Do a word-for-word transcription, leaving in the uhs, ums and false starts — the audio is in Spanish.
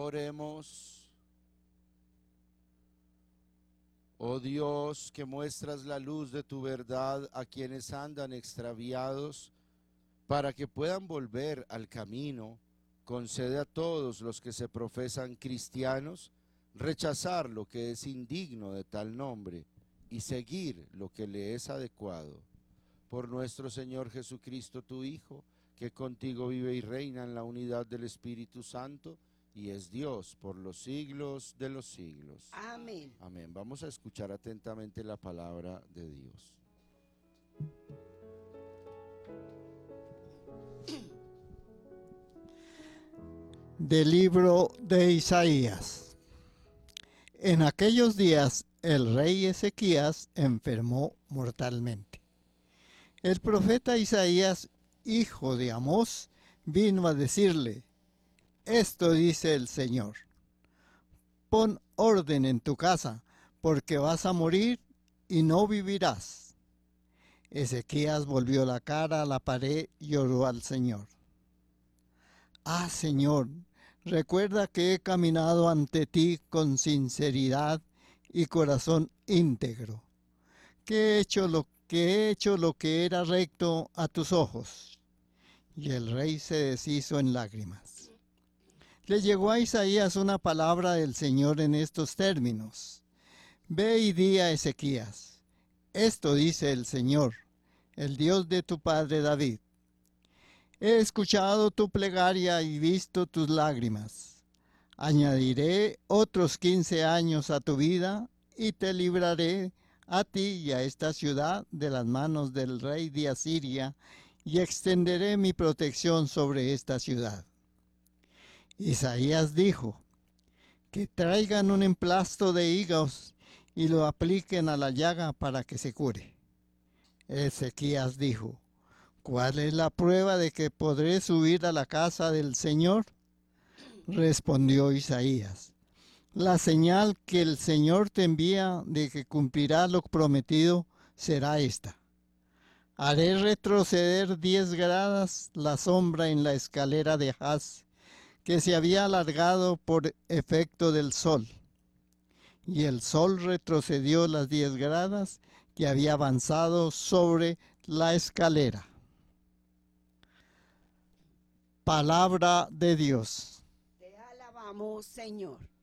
Oremos. Oh Dios, que muestras la luz de tu verdad a quienes andan extraviados, para que puedan volver al camino, concede a todos los que se profesan cristianos rechazar lo que es indigno de tal nombre y seguir lo que le es adecuado. Por nuestro Señor Jesucristo, tu Hijo, que contigo vive y reina en la unidad del Espíritu Santo, y es Dios por los siglos de los siglos. Amén. Amén. Vamos a escuchar atentamente la palabra de Dios. Del libro de Isaías. En aquellos días el rey Ezequías enfermó mortalmente. El profeta Isaías, hijo de Amós, vino a decirle: esto dice el Señor: pon orden en tu casa, porque vas a morir y no vivirás. Ezequías volvió la cara a la pared y oró al Señor: ah, Señor, recuerda que he caminado ante ti con sinceridad y corazón íntegro, que he hecho lo que he hecho lo que era recto a tus ojos. Y el rey se deshizo en lágrimas. Le llegó a Isaías una palabra del Señor en estos términos: ve y di a Ezequías: esto dice el Señor, el Dios de tu padre David: he escuchado tu plegaria y visto tus lágrimas. Añadiré otros quince años a tu vida y te libraré a ti y a esta ciudad de las manos del rey de Asiria, y extenderé mi protección sobre esta ciudad. Isaías dijo: que traigan un emplasto de higos y lo apliquen a la llaga para que se cure. Ezequías dijo: ¿cuál es la prueba de que podré subir a la casa del Señor? Respondió Isaías: la señal que el Señor te envía de que cumplirá lo prometido será esta: haré retroceder diez gradas la sombra en la escalera de Ahaz, que se había alargado por efecto del sol. Y el sol retrocedió las diez gradas que había avanzado sobre la escalera. Palabra de Dios. Te alabamos, Señor.